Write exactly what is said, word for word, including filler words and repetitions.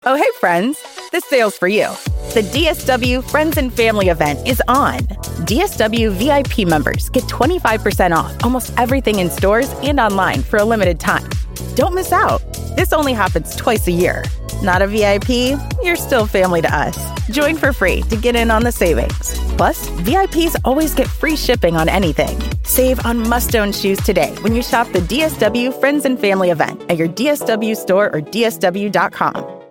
Oh, hey, friends. This sale's for you. The D S W Friends and Family event is on. D S W V I P members get twenty-five percent off almost everything in stores and online for a limited time. Don't miss out. This only happens twice a year. Not a V I P? You're still family to us. Join for free to get in on the savings. Plus, V I Ps always get free shipping on anything. Save on must-own shoes today when you shop the D S W Friends and Family event at your D S W store or D S W dot com.